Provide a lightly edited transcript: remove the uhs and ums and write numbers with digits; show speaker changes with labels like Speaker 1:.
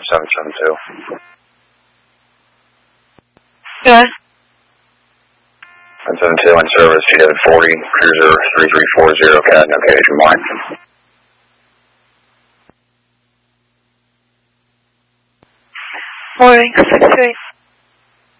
Speaker 1: 772.
Speaker 2: Good.
Speaker 1: 772 in service, GW40, cruiser 3340, CAD notation line.
Speaker 2: Morning, 638.